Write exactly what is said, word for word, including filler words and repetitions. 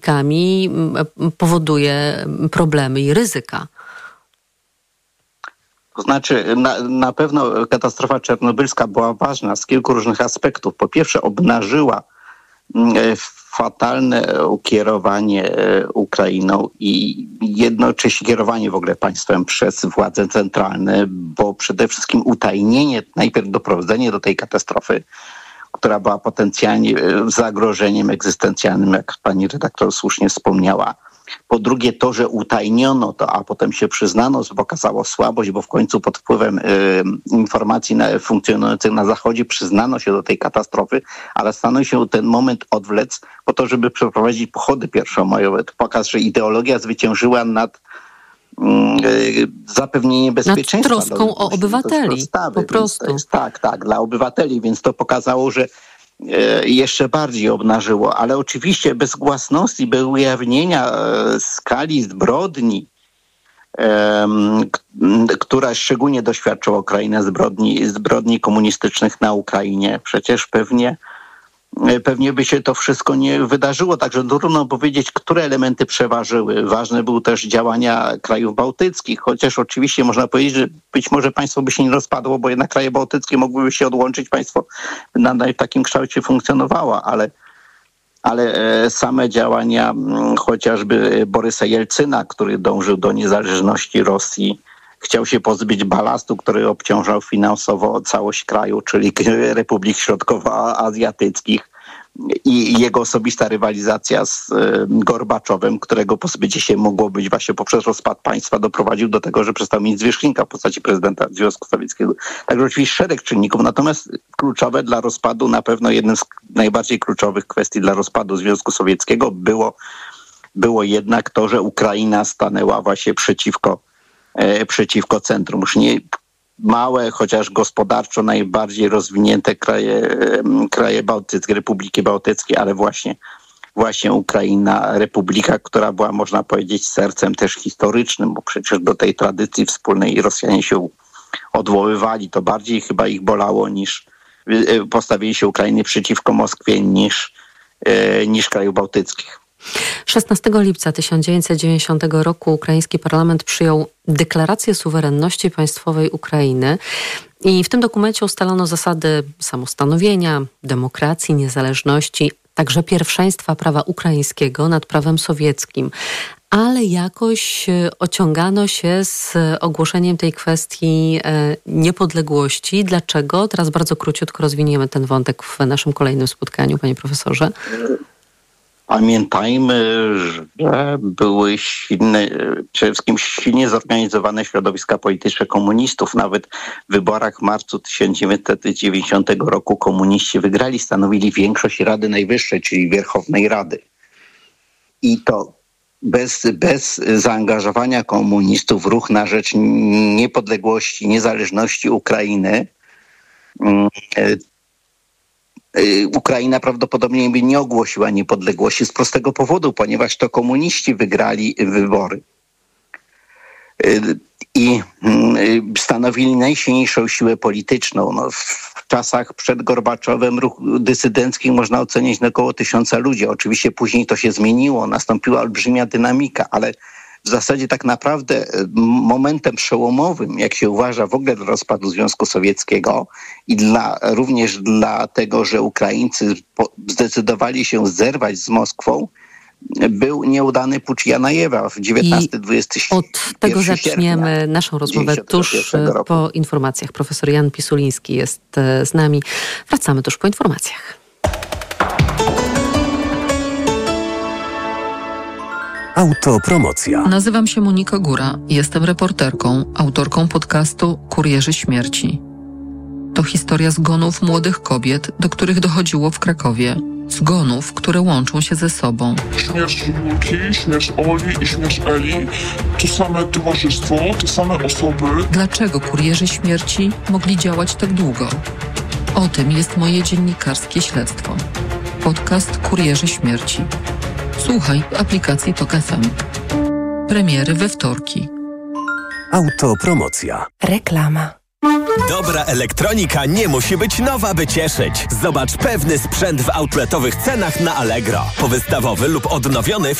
powoduje problemy i ryzyka. To znaczy, na, na pewno katastrofa czarnobylska była ważna z kilku różnych aspektów. Po pierwsze, obnażyła fatalne ukierowanie Ukrainą i jednocześnie kierowanie w ogóle państwem przez władze centralne, bo przede wszystkim utajnienie, najpierw doprowadzenie do tej katastrofy, która była potencjalnie zagrożeniem egzystencjalnym, jak pani redaktor słusznie wspomniała. Po drugie to, że utajniono to, a potem się przyznano, że pokazało słabość, bo w końcu pod wpływem y, informacji na, funkcjonujących na Zachodzie przyznano się do tej katastrofy, ale stanął się ten moment odwlec po to, żeby przeprowadzić pochody pierwszomajowe. To pokaz, że ideologia zwyciężyła nad y, zapewnieniem bezpieczeństwa. Nad troską o obywateli, po prostu. Jest, tak, tak, dla obywateli, więc to pokazało, że jeszcze bardziej obnażyło, ale oczywiście bez głasności, bez ujawnienia skali zbrodni, która szczególnie doświadczyła Ukraina zbrodni, zbrodni komunistycznych na Ukrainie. Przecież pewnie, pewnie by się to wszystko nie wydarzyło, także trudno powiedzieć, które elementy przeważyły. Ważne były też działania krajów bałtyckich, chociaż oczywiście można powiedzieć, że być może państwo by się nie rozpadło, bo jednak kraje bałtyckie mogłyby się odłączyć, państwo nadal w takim kształcie funkcjonowało, ale, ale same działania chociażby Borysa Jelcyna, który dążył do niezależności Rosji, chciał się pozbyć balastu, który obciążał finansowo całość kraju, czyli Republik Środkowoazjatyckich, i jego osobista rywalizacja z Gorbaczowem, którego pozbycie się mogło być właśnie poprzez rozpad państwa, doprowadził do tego, że przestał mieć zwierzchnika w postaci prezydenta Związku Sowieckiego. Także oczywiście szereg czynników, natomiast kluczowe dla rozpadu, na pewno jednym z najbardziej kluczowych kwestii dla rozpadu Związku Sowieckiego było, było jednak to, że Ukraina stanęła właśnie przeciwko przeciwko centrum. Już nie małe, chociaż gospodarczo najbardziej rozwinięte kraje, kraje bałtyckie, Republiki Bałtyckie, ale właśnie, właśnie Ukraina, republika, która była, można powiedzieć, sercem też historycznym, bo przecież do tej tradycji wspólnej Rosjanie się odwoływali. To bardziej chyba ich bolało niż postawili się Ukrainy przeciwko Moskwie niż, niż krajów bałtyckich. szesnastego lipca tysiąc dziewięćset dziewięćdziesiątego roku ukraiński parlament przyjął deklarację suwerenności państwowej Ukrainy i w tym dokumencie ustalono zasady samostanowienia, demokracji, niezależności, także pierwszeństwa prawa ukraińskiego nad prawem sowieckim. Ale jakoś ociągano się z ogłoszeniem tej kwestii niepodległości. Dlaczego? Teraz bardzo króciutko rozwiniemy ten wątek w naszym kolejnym spotkaniu, panie profesorze. Pamiętajmy, że były silne, przede wszystkim silnie zorganizowane środowiska polityczne komunistów. Nawet w wyborach w marcu tysiąc dziewięćset dziewięćdziesiątego roku komuniści wygrali, stanowili większość Rady Najwyższej, czyli Wierchownej Rady. I to bez, bez zaangażowania komunistów w ruch na rzecz niepodległości, niezależności Ukrainy, Ukraina prawdopodobnie by nie ogłosiła niepodległości z prostego powodu, ponieważ to komuniści wygrali wybory i stanowili najsilniejszą siłę polityczną. No, w czasach przed Gorbaczowem ruch dysydencki można ocenić na około tysiąca ludzi. Oczywiście później to się zmieniło, nastąpiła olbrzymia dynamika, ale w zasadzie tak naprawdę momentem przełomowym, jak się uważa w ogóle dla rozpadu Związku Sowieckiego i dla, również dla że Ukraińcy zdecydowali się zerwać z Moskwą, był nieudany pucz Janajewa w dziewiętnastego dwudziestego Od tego zaczniemy naszą rozmowę tuż po informacjach. Profesor Jan Pisuliński jest z nami. Wracamy tuż po informacjach. Autopromocja. Nazywam się Monika Góra. Jestem reporterką, autorką podcastu Kurierzy Śmierci. To historia zgonów młodych kobiet, do których dochodziło w Krakowie. Zgonów, które łączą się ze sobą. Śmierć Julki, śmierć Oli i śmierć Eli to same towarzystwo, te same osoby. Dlaczego kurierzy śmierci mogli działać tak długo? O tym jest moje dziennikarskie śledztwo. Podcast Kurierzy Śmierci. Słuchaj w aplikacji Tok F M. Premiery we wtorki. Autopromocja. Reklama. Dobra elektronika nie musi być nowa, by cieszyć. Zobacz pewny sprzęt w outletowych cenach na Allegro. Powystawowy lub odnowiony w